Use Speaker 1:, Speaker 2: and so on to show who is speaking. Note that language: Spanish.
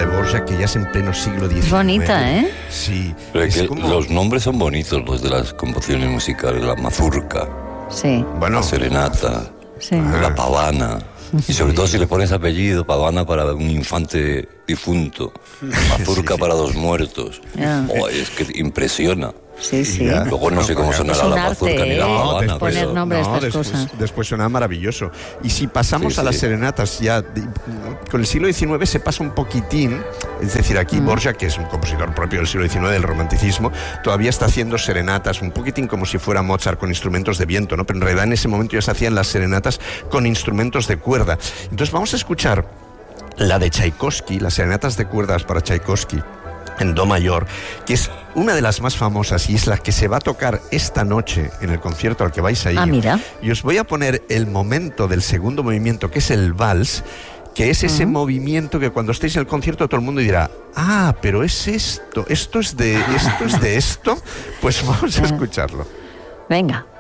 Speaker 1: de Dvořák, que ya es en pleno siglo XIX.
Speaker 2: Bonita, ¿eh?
Speaker 1: Sí.
Speaker 3: Pero es que
Speaker 1: como...
Speaker 3: los nombres son bonitos, los de las composiciones musicales. La mazurca,
Speaker 2: Sí.
Speaker 1: Bueno,
Speaker 3: la serenata,
Speaker 2: Sí.
Speaker 3: la pavana. Y sobre todo si le pones apellido, pavana para un infante difunto, mazurca para dos muertos.
Speaker 2: Ya.
Speaker 3: Oh, es que impresiona.
Speaker 2: Sí, sí.
Speaker 1: Ya.
Speaker 3: Luego no sé cómo
Speaker 2: Es
Speaker 3: sonará
Speaker 2: un
Speaker 3: la
Speaker 2: arte,
Speaker 3: mazurca ni la
Speaker 2: ¿eh?
Speaker 3: pavana,
Speaker 2: Poner
Speaker 3: pero...
Speaker 2: nombre a estas cosas.
Speaker 1: Después suena maravilloso. Y si pasamos
Speaker 3: Sí,
Speaker 1: a las
Speaker 3: sí.
Speaker 1: serenatas ya, con el siglo XIX se pasa un poquitín, es decir, aquí Dvořák, que es un compositor propio del siglo XIX, del romanticismo, todavía está haciendo serenatas, un poquitín como si fuera Mozart con instrumentos de viento, ¿no? Pero en realidad en ese momento ya se hacían las serenatas con instrumentos de cuerda. Entonces vamos a escuchar la de Tchaikovsky, las serenatas de cuerdas para Tchaikovsky, en do mayor, que es una de las más famosas y es la que se va a tocar esta noche en el concierto al que vais a ir.
Speaker 2: Ah, mira.
Speaker 1: Y os voy a poner el momento del segundo movimiento, que es el vals, que es ese movimiento que cuando estéis en el concierto todo el mundo dirá, ah, pero es esto es de esto, pues vamos a escucharlo.
Speaker 2: Venga.